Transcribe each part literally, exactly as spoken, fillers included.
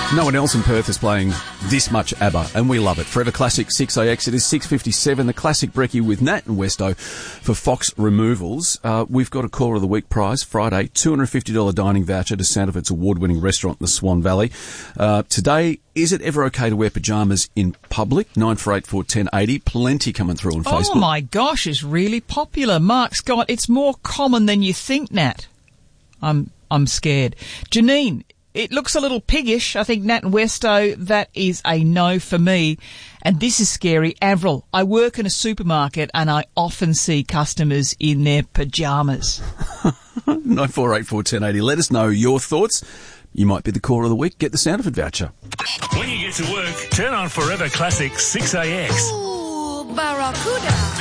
No one else in Perth is playing this much ABBA, and we love it. Forever Classic six A X, it is six fifty-seven, the Classic Brekkie with Nat and Westo for Fox Removals. Uh, we've got a Caller of the Week prize, Friday, two hundred fifty dollars dining voucher to Sandifer's award-winning restaurant in the Swan Valley. Uh, today, is it ever okay to wear pyjamas in public? nine four eight four, one oh eight oh, plenty coming through on Facebook. Oh my gosh, it's really popular. Mark Scott, it's more common than you think, Nat. I'm, I'm scared. Janine, it looks a little piggish. I think Nat and Westo, that is a no for me. And this is scary. Avril, I work in a supermarket and I often see customers in their pyjamas. nine four eight four, one oh eight oh. Let us know your thoughts. You might be the Caller of the Week. Get the Sound of It voucher. When you get to work, turn on Forever Classic six A X. Ooh, Barracuda.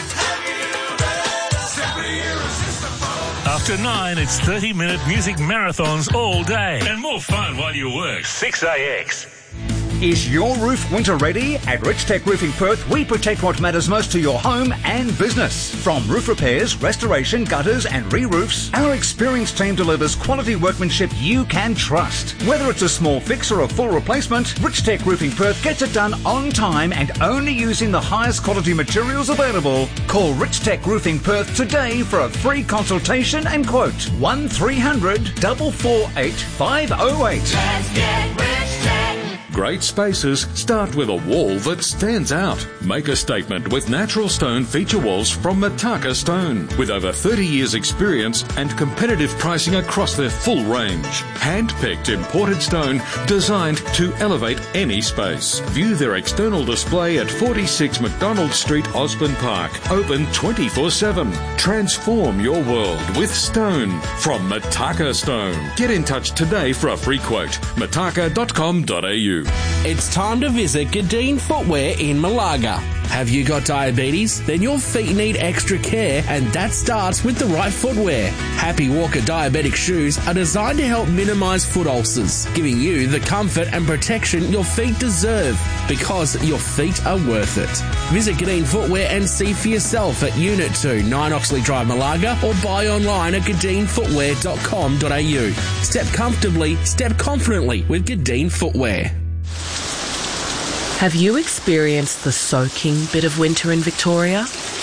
After nine, it's thirty-minute music marathons all day. And more fun while you work. six A X. Is your roof winter ready? At Rich Tech Roofing Perth, we protect what matters most to your home and business. From roof repairs, restoration, gutters and re-roofs, our experienced team delivers quality workmanship you can trust. Whether it's a small fix or a full replacement, Rich Tech Roofing Perth gets it done on time and only using the highest quality materials available. Call Rich Tech Roofing Perth today for a free consultation and quote. one three hundred, four four eight, five oh eight. Let's get Rich Tech. Great spaces start with a wall that stands out. Make a statement with natural stone feature walls from Mataka Stone. With over thirty years experience and competitive pricing across their full range. Hand-picked imported stone designed to elevate any space. View their external display at forty-six McDonald Street, Osborne Park. Open twenty-four seven. Transform your world with stone from Mataka Stone. Get in touch today for a free quote. mataka dot com dot a u. It's time to visit Gadeen Footwear in Malaga. Have you got diabetes? Then your feet need extra care, and that starts with the right footwear. Happy Walker diabetic shoes are designed to help minimise foot ulcers, giving you the comfort and protection your feet deserve, because your feet are worth it. Visit Gadeen Footwear and see for yourself at Unit two, nine Oxley Drive, Malaga, or buy online at gadeen footwear dot com dot a u. Step comfortably, step confidently with Gadeen Footwear. Have you experienced the soaking bit of winter in Victoria?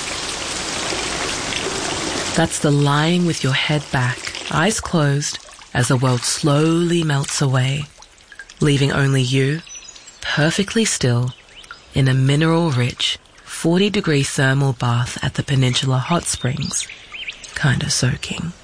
That's the lying with your head back, eyes closed, as the world slowly melts away, leaving only you, perfectly still, in a mineral-rich, forty degree thermal bath at the Peninsula Hot Springs, kinda soaking.